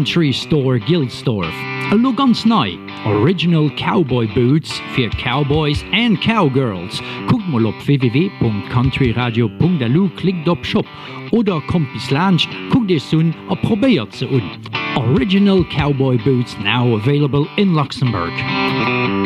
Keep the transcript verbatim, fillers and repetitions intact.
Country Store Gilsdorf. A lo ganz nei, Original Cowboy Boots fir Cowboys and Cowgirls. Guckt mal op w w w punkt country radio punkt d l u, klickt op Shop oder kommt bis Lunch, guckt dir sun a probiert ze un. Original Cowboy Boots now available in Luxembourg.